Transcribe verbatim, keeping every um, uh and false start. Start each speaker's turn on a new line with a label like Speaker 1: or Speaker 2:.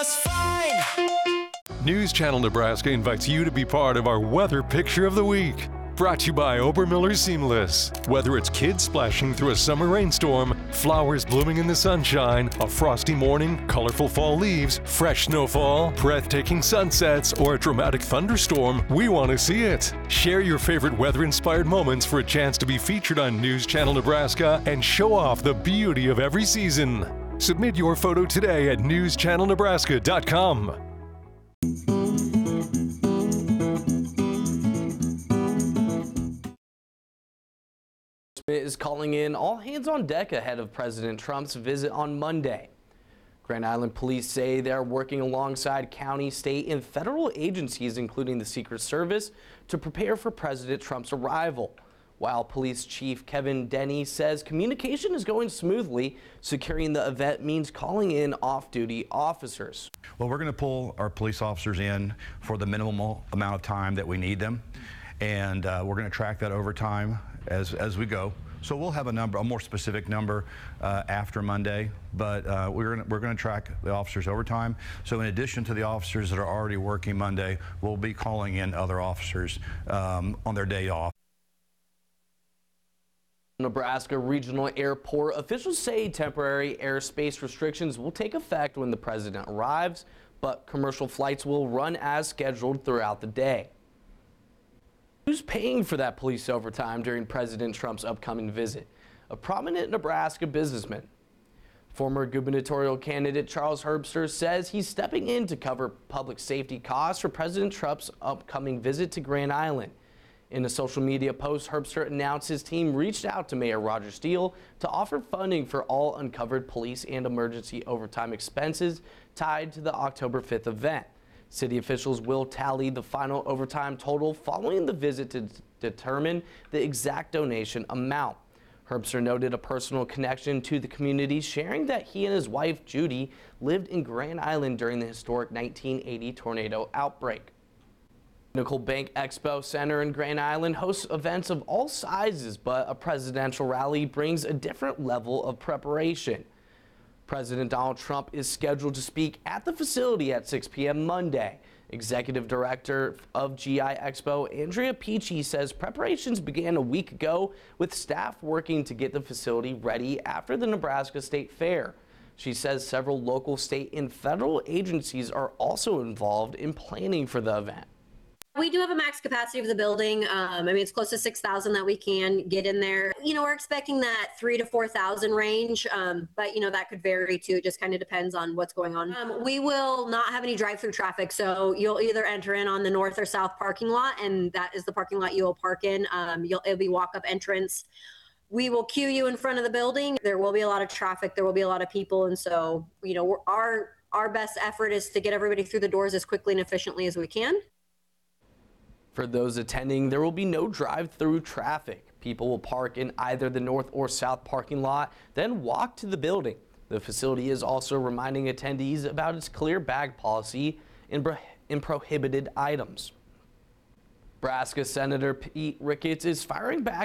Speaker 1: just fine.
Speaker 2: News Channel Nebraska invites you to be part of our Weather Picture of the Week. Brought to you by Obermiller Seamless. Whether it's kids splashing through a summer rainstorm, flowers blooming in the sunshine, a frosty morning, colorful fall leaves, fresh snowfall, breathtaking sunsets, or a dramatic thunderstorm, we want to see it. Share your favorite weather-inspired moments for a chance to be featured on News Channel Nebraska and show off the beauty of every season. Submit your photo today at news channel nebraska dot com.
Speaker 3: Is calling in all hands on deck ahead of President Trump's visit on Monday. Grand Island police say they're working alongside county, state, and federal agencies, including the Secret Service, to prepare for President Trump's arrival. While Police Chief Kevin Denny says communication is going smoothly, securing the event means calling in off-duty officers.
Speaker 4: Well, we're going to pull our police officers in for the minimal amount of time that we need them, and uh, we're going to track that over time as as we go. So we'll have a number, a more specific number uh, after Monday, but uh, we're gonna, we're going to track the officers over time. So in addition to the officers that are already working Monday, we'll be calling in other officers um, on their day off.
Speaker 3: Nebraska Regional Airport officials say temporary airspace restrictions will take effect when the president arrives, but commercial flights will run as scheduled throughout the day. Who's paying for that police overtime during President Trump's upcoming visit? A prominent Nebraska businessman. Former gubernatorial candidate Charles Herbster says he's stepping in to cover public safety costs for President Trump's upcoming visit to Grand Island. In a social media post, Herbster announced his team reached out to Mayor Roger Steele to offer funding for all uncovered police and emergency overtime expenses tied to the October fifth event. City officials will tally the final overtime total following the visit to determine the exact donation amount. Herbster noted a personal connection to the community, sharing that he and his wife, Judy, lived in Grand Island during the historic nineteen eighty tornado outbreak. Pinnacle Bank Expo Center in Grand Island hosts events of all sizes, but a presidential rally brings a different level of preparation. President Donald Trump is scheduled to speak at the facility at six p m Monday. Executive Director of G I Expo, Andrea Peachy, says preparations began a week ago with staff working to get the facility ready after the Nebraska State Fair. She says several local, state, and federal agencies are also involved in planning for the event.
Speaker 5: We do have a max capacity of the building. Um, I mean, it's close to six thousand that we can get in there. You know, we're expecting that three to four thousand range, um, but you know, that could vary too. It just kind of depends on what's going on. Um, we will not have any drive-through traffic. So you'll either enter in on the north or south parking lot, and that is the parking lot you will park in. Um, you'll, it'll be walk-up entrance. We will queue you in front of the building. There will be a lot of traffic. There will be a lot of people. And so, you know, we're, our, our best effort is to get everybody through the doors as quickly and efficiently as we can.
Speaker 3: For those attending, there will be no drive-through traffic. People will park in either the north or south parking lot, then walk to the building. The facility is also reminding attendees about its clear bag policy and, and prohibited items. Nebraska Senator Pete Ricketts is firing back